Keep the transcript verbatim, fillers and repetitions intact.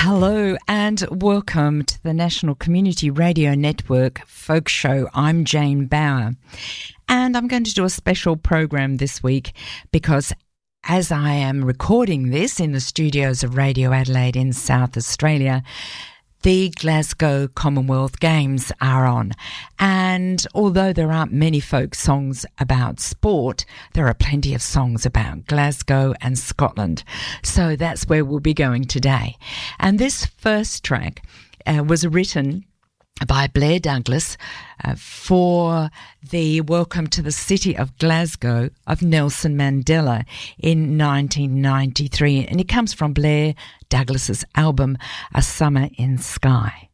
Hello and welcome to the National Community Radio Network Folk Show. I'm Jane Bauer, and I'm going to do a special program this week because as I am recording this in the studios of Radio Adelaide in South Australia, the Glasgow Commonwealth Games are on. And although there aren't many folk songs about sport, there are plenty of songs about Glasgow and Scotland. So that's where we'll be going today. And this first track uh, was written by Blair Douglas uh, for the Welcome to the City of Glasgow of Nelson Mandela in nineteen ninety-three. And it comes from Blair Douglas's album, A Summer in Skye.